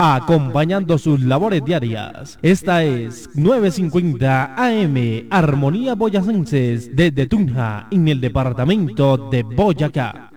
acompañando sus labores diarias. Esta es 950 AM, Armonía Boyacenses, desde Tunja, en el departamento de Boyacá.